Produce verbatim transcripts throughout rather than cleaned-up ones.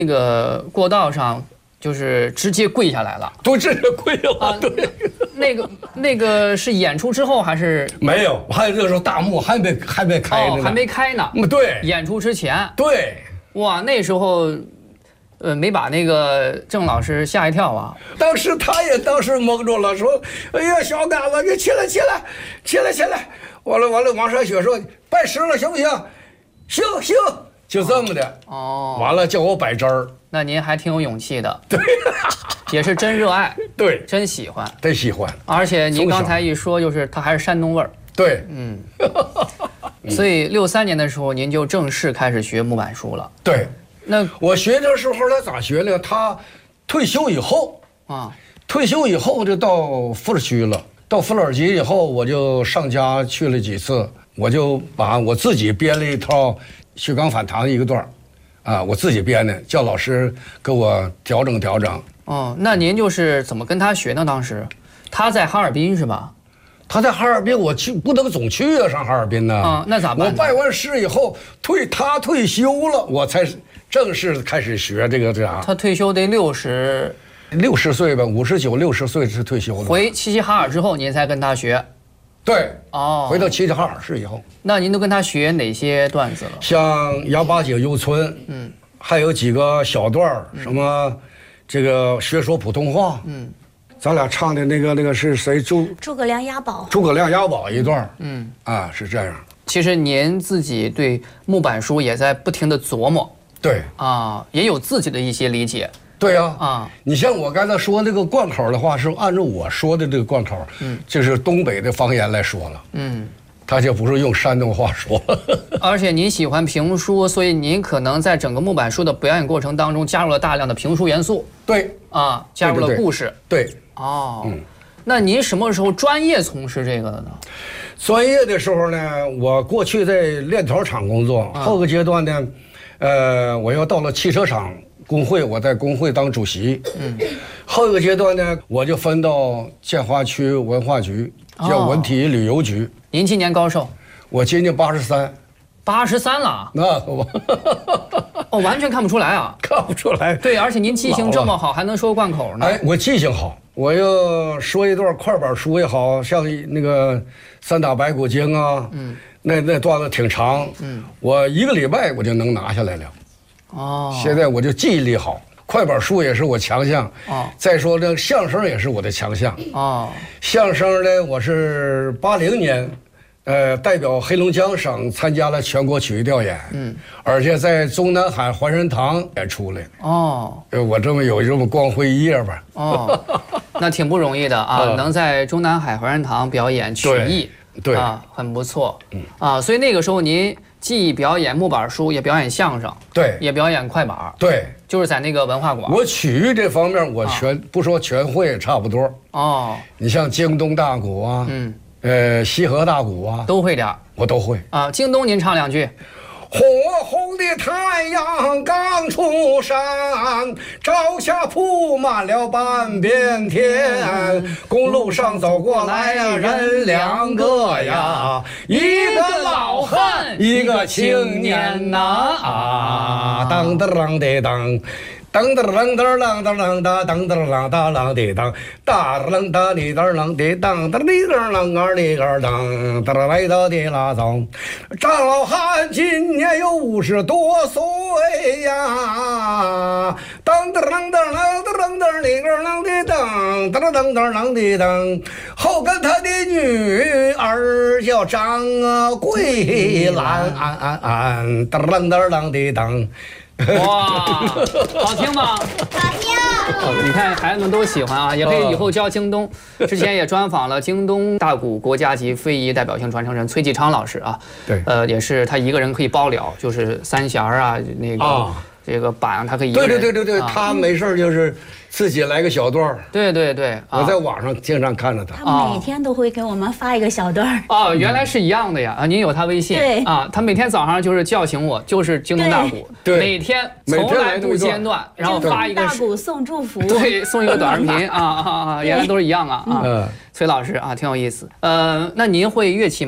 那个过道上就是直接跪下来了， 都直接跪了。啊、对， 那个那个是演出之后还是没有？还有那时候大幕还没还没开呢、 哦，还没开呢。 嗯，对， 演出之前。 对， 哇，那时候。呃，没把那个郑老师吓一跳啊！ 当时他也当时懵住了，说：“哎呀，小杆子，你起来，起来，起来，起来！”完了，完了，王少雪说：“拜师了，行不行？”行行，就这么的。哦。完了，叫我摆针儿。 那您还挺有勇气的。 对。 也是真热爱。 对。 真喜欢。 真喜欢。 而且您刚才一说，就是他还是山东味儿。 对。 嗯。所以六三年的时候，您就正式开始学木板书了。 对。 那我学的时候他咋学呢？他退休以后啊，退休以后就到富尔区了。到富尔区以后，我就上家去了几次，我就把我自己编了一套薛刚反弹一个段啊，我自己编的，叫老师给我调整调整。 哦，那您就是怎么跟他学呢？当时他在哈尔滨是吧？ 他在哈尔滨，我去不能总去啊，上哈尔滨呢。 啊，那咋办？ 我拜完师以后退，他退休了，我才正式开始学这个这啥。 他退休得六十， 六十岁吧，五十九、六十岁是退休的。 回齐齐哈尔之后，您才跟他学。 对， 哦， 回到齐齐哈尔市以后， 那您都跟他学哪些段子了？ 像杨八姐游村，嗯，还有几个小段儿，什么这个学说普通话，嗯。咱俩唱的那个那个是谁？诸诸葛亮押宝。 诸葛亮押宝一段，嗯啊是这样。 其实您自己对木板书也在不停的琢磨， 对啊，也有自己的一些理解。 对呀， 啊， 你像我刚才说这个贯口的话，是按照我说的这个贯口，嗯，就是东北的方言来说了，嗯，他就不是用山东话说了。 而且您喜欢评书，所以您可能在整个木板书的表演过程当中加入了大量的评书元素。 对啊，加入了故事。 对。对对哦，嗯，那您什么时候专业从事这个的呢？ 专业的时候呢，我过去在链条厂工作，后个阶段呢，呃，我要到了汽车厂工会，我在工会当主席。嗯，后一个阶段呢，我就分到建华区文化局，叫文体旅游局。 哦、您今年高寿？ 我今年八十三。 八十三了？ 那我哦，完全看不出来啊， 看不出来。 对，而且您记性这么好，还能说贯口呢。 哎，我记性好。我要说一段快板书也好，像那个三打白骨精啊，嗯，那那段子挺长，嗯，我一个礼拜我就能拿下来了。哦，现在我就记忆力好，快板书也是我强项。哦，再说这相声也是我的强项。哦，相声呢，我是八零年。呃，代表黑龙江省参加了全国曲艺调研，嗯，而且在中南海怀仁堂演出来。哦，我这么有这么光辉一页吧？ 哦，那挺不容易的啊，能在中南海怀仁堂表演曲艺， 对啊，很不错。嗯啊，所以那个时候您既表演木板书，也表演相声， 对， 也表演快板， 对， 就是在那个文化馆。 我曲艺这方面我全不说全会，差不多。哦，你像京东大鼓啊，嗯。呃，西河大鼓啊， 都会点儿， 我都会啊。京东您唱两句。 火红的太阳刚出山，朝霞铺满了半边天。公路上走过来呀，人两个呀，一个老汉，一个青年呐。啊，当当当的当。当当当当啷当啷哒，当当啷哒啷的当，哒啷哒哩哒啷的当，哒哩个啷个哩个当，哒来到的拉走。张老汉今年有五十多岁呀，当当啷当啷当啷当哩个啷的当，哒啦当当啷的当。后跟他的女儿叫张桂兰，安安安，哒啷哒啷的当。 哇，好听吗？ 好听。 哦，你看孩子们都喜欢啊，也可以以后教京东。之前也专访了京东大鼓国家级非遗代表性传承人崔继昌老师啊。对。呃，也是他一个人可以包了，就是三弦啊，那个、哦、这个板他可以一个人。 对对对对对，啊、他没事就是自己来个小段儿。 对对对， 啊、我在网上经常看着他。 他每天都会给我们发一个小段儿。 哦，原来是一样的呀！啊，您有他微信。 对。 啊，他每天早上就是叫醒我，就是京东大鼓， 对， 每天从来不间断，然后发一个大鼓送祝福。 对，送一个短视频啊啊啊！原来都是一样啊啊！崔老师啊，挺有意思。呃，那您会乐器吗？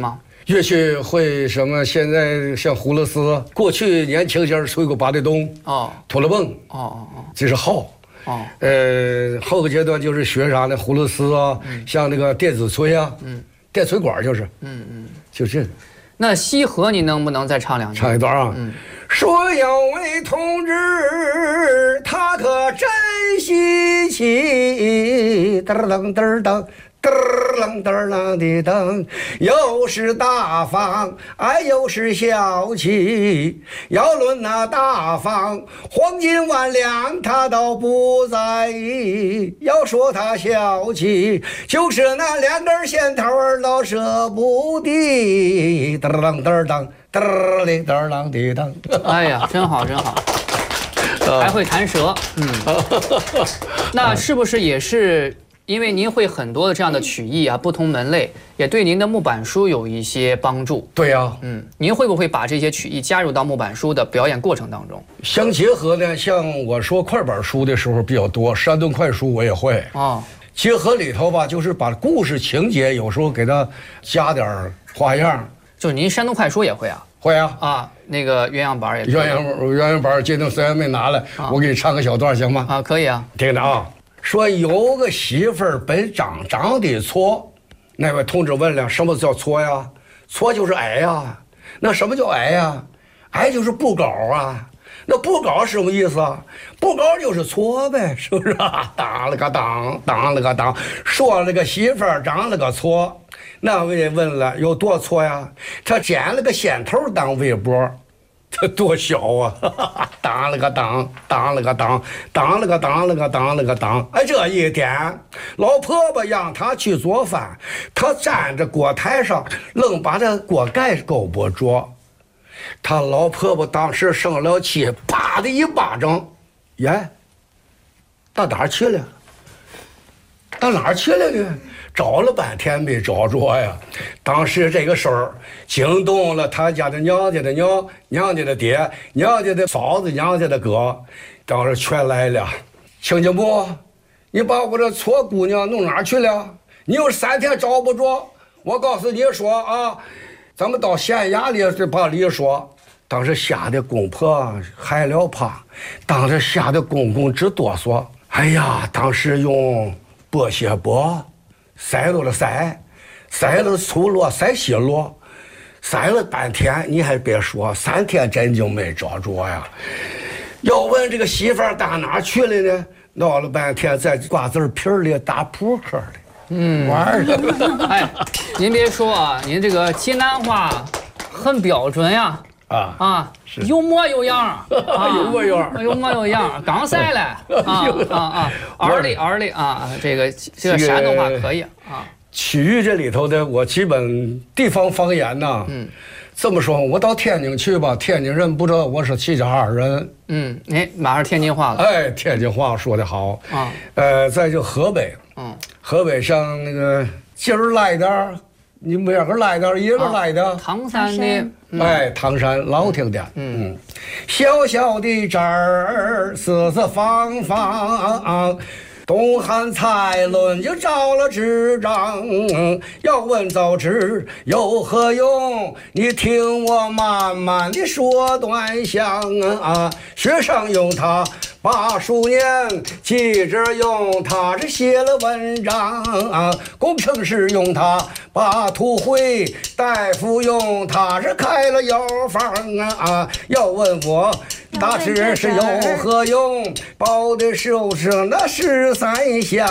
乐器会什么？现在像葫芦丝，过去年轻些吹过八对咚，哦，土了蹦，哦哦哦，这是号。哦，呃，后个阶段就是学啥呢？葫芦丝啊，嗯、像那个电子吹啊，嗯，电吹管就是，嗯嗯，就这个。 那西河你能不能再唱两句？ 唱一段啊。嗯，说有位同志，他可真稀奇，噔噔噔噔。嘚啷嘚啷的噔，又是大方，哎，又是小气。要论那大方，黄金万两他都不在意；要说他小气，就是那两根线头儿都舍不得。嘚啷嘚啷，嘚哩嘚啷的噔。 哎呀，真好，真好。还会弹舌，嗯，那是不是也是？因为您会很多的这样的曲艺啊，不同门类也对您的木板书有一些帮助。 对呀、啊， 嗯，您会不会把这些曲艺加入到木板书的表演过程当中？ 相结合呢，像我说快板书的时候比较多，山顿快书我也会。哦，结合里头吧，就是把故事情节有时候给它加点花样。 就是您山东快书也会啊？ 会啊。 啊，那个鸳鸯板也。 鸳鸯鸳鸯板今天虽然没拿来，啊、我给你唱个小段行吗？ 啊，可以啊。 听着啊。说有个媳妇儿本长长得矬，那位同志问了，什么叫矬呀？矬就是矮呀。那什么叫矮呀？矮就是不高啊。那不高是什么意思啊？不高就是矬呗，是不是啊？当了个当，当了个当，说了个媳妇儿长了个矬。那位问了，有多矬呀？他剪了个线头当围脖。这多小啊！当了个当，当了个当，当了个当了个当了个当。哎，这一点，老婆婆让他去做饭，他站着锅台上，愣把这锅盖勾不着。他老婆婆当时生了气，啪的一巴掌，耶，到哪儿去了？到哪儿去了呢？找了半天没找着呀！当时这个事儿惊动了他家的娘家的娘、娘家的爹、娘家的嫂子、娘家的哥，当时全来了。亲家母，你把我这矬姑娘弄哪儿去了？你有三天找不着，我告诉你说啊，咱们到县衙里去把理说。当时吓得公婆害了怕，当时吓得公公直哆嗦。哎呀，当时用剥血钵。塞了了塞，塞了粗箩，塞细箩，塞了半天，你还别说，三天真就没找着呀。要问这个媳妇儿到哪去了呢？闹了半天，在瓜子皮里打扑克的，嗯，玩的。 哎，您别说啊，您这个济南话很标准呀。啊啊，有模有样啊， 有模有样， 有模有样，刚塞了啊啊啊，儿里儿里啊，这个这个山东话可以啊。 曲艺这里头的，我基本地方方言呐，嗯，这么说，我到天津去吧，天津人不知道我是齐齐哈尔人， 嗯，哎，马上天津话了， 哎，天津话说得好啊，呃，再就河北，嗯，河北像那个今儿来点儿。你们两个来的，一个来的， 唐山的， 哎，唐山老听的，嗯，小小的这儿四四方方，东汉蔡伦就招了执掌，要问早知有何用？你听我慢慢的说端详啊，学生用它。把书念，记者用它是写了文章啊，工程师用它把图绘，大夫用它是开了药方啊。要问我大致是有何用？报的就是那十三香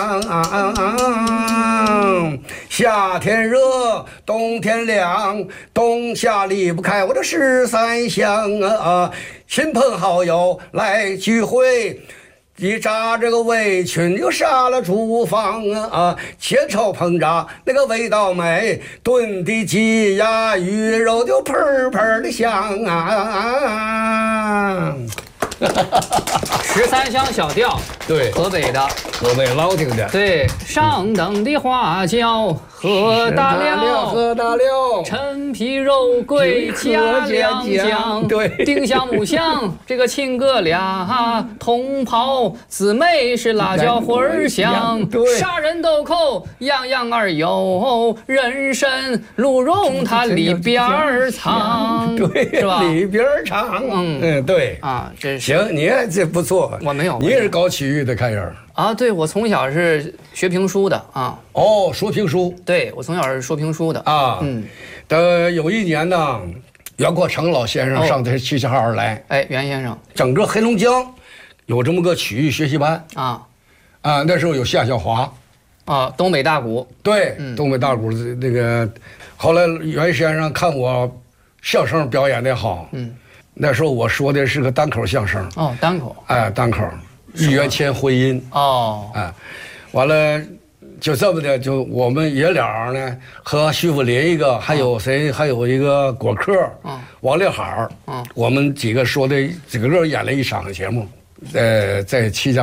啊。夏天热，冬天凉，冬夏离不开我这十三香啊。亲朋好友来聚会，一扎这个围裙就杀了厨房啊，切炒烹炸那个味道美，炖的鸡鸭鱼肉就喷喷的香啊。 十三香小调， 对， 河北的， 河北老听的。 对，上等的花椒喝大了， 喝大了， 陈皮肉桂加两姜， 对， 丁香木香，这个亲哥俩同袍，姊妹是辣椒花儿香，杀人豆蔻样样儿有，人参鹿茸它里边儿藏， 对， 是吧？ 里边儿藏，嗯嗯，对啊，这行，你看这不错， 我没有， 你也是搞曲艺的，看样啊，对，我从小是学评书的啊。 哦，说评书。 对，我从小是说评书的啊。嗯。等有一年呢，袁国成老先生上这齐齐哈尔来。 哎，袁先生。 整个黑龙江有这么个曲艺学习班啊啊，那时候有夏小华。 啊，东北大鼓。 对，嗯、东北大鼓那个，后来袁先生看我相声表演的好，嗯，那时候我说的是个单口相声。 哦，单口。 哎，单口。一元钱婚姻哦， 哎，完了就这么的，就我们爷俩呢和徐福林一个，还有谁，还有一个果壳，嗯，王立海，嗯，我们几个说的几个个演了一场节目，呃，在齐家。